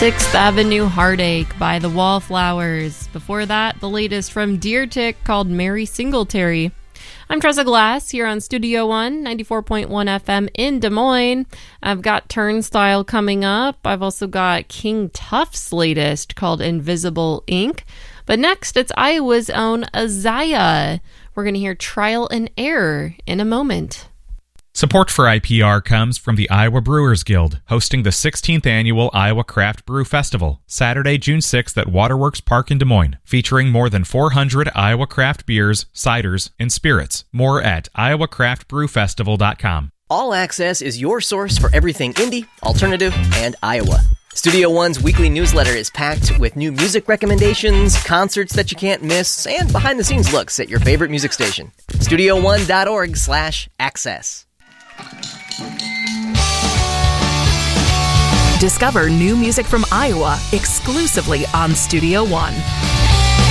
Sixth Avenue Heartache by the Wallflowers. Before that, the latest from Deer Tick called Mary Singletary. I'm Tressa Glass here on Studio One, 94.1 FM in Des Moines. I've got Turnstile coming up. I've also got King Tuff's latest called Invisible Ink. But next, it's Iowa's own Azaya. We're going to hear Trial and Error in a moment. Support for IPR comes from the Iowa Brewers Guild, hosting the 16th Annual Iowa Craft Brew Festival, Saturday, June 6th at Waterworks Park in Des Moines, featuring more than 400 Iowa craft beers, ciders, and spirits. More at iowacraftbrewfestival.com. All Access is your source for everything indie, alternative, and Iowa. Studio One's weekly newsletter is packed with new music recommendations, concerts that you can't miss, and behind-the-scenes looks at your favorite music station. StudioOne.org/access. Discover new music from Iowa exclusively on Studio One.